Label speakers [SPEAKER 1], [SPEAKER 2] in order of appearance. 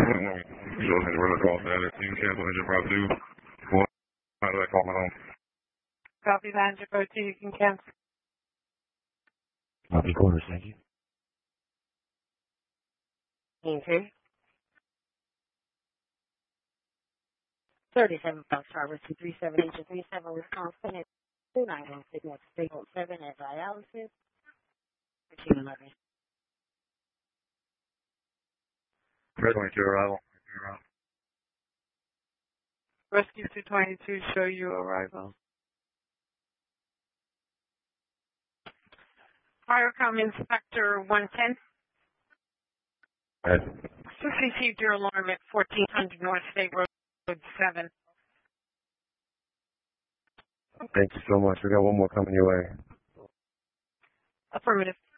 [SPEAKER 1] call status. Team cancel engine prop 2. Well, how did I call my home?
[SPEAKER 2] Copy that, engine prop 2, you can cancel.
[SPEAKER 3] Copy quarters, thank you.
[SPEAKER 2] Okay. 37 Fox Harbor 237 Agent 37 Wisconsin at 291 signal 307 at dialysis. Machine learning.
[SPEAKER 1] Redline to arrival.
[SPEAKER 2] Rescue 222, show you arrival. Firecom Inspector 110.
[SPEAKER 1] Yes.
[SPEAKER 2] Just received your alarm at 1400 North State Road 7.
[SPEAKER 1] Thank you so much. We got one more coming your way.
[SPEAKER 2] Affirmative.